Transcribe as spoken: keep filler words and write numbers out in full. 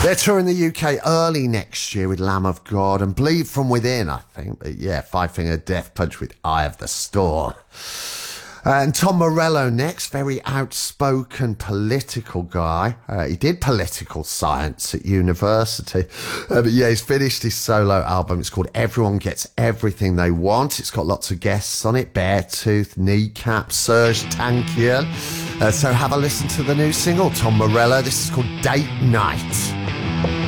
They're touring the U K early next year with Lamb of God and Bleed From Within, I think. But yeah, Five Finger Death Punch with Eye of the Storm. And Tom Morello next, very outspoken political guy. Uh, he did political science at university. Uh, but yeah, he's finished his solo album. It's called Everyone Gets Everything They Want. It's got lots of guests on it. Beartooth, Kneecap, Serge Tankian. Uh, so have a listen to the new single, Tom Morello. This is called Date Night.